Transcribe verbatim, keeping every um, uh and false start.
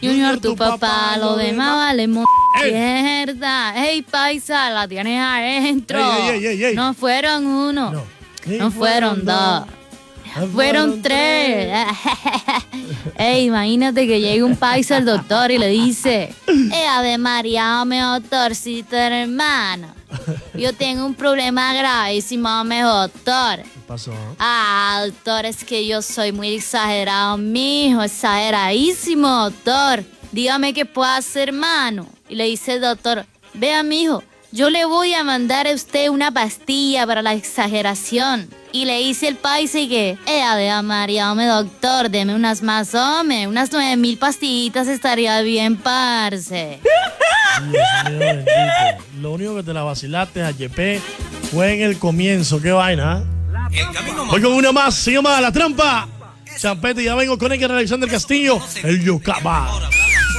Junior, tu papá, lo demás vale mierda. Ey, paisa, la tienes adentro. Ey, ey, ey, ey. No fueron uno, no, no fueron, fueron dos. Fueron, fueron tres. Ey, imagínate que llega un paisa al doctor y le dice: eh, Ave María, mi doctorcito hermano, yo tengo un problema gravísimo, mi doctor. ¿Qué pasó? Ah, doctor, es que yo soy muy exagerado, mijo, exageradísimo, doctor. Dígame qué puedo hacer, hermano. Y le dice el doctor: vea, mijo, yo le voy a mandar a usted una pastilla para la exageración. Y le dice el paisa y que, eh, Ave María, hombre, doctor, deme unas más, hombre, unas nueve mil pastillitas estaría bien, parce. Dios mío, bendito. Lo único que te la vacilaste a Yepé fue en el comienzo. Qué vaina, ¿eh? Voy con una más, se llama La Trampa. Champete, ya vengo con el Alexander Castillo, el Yocaba.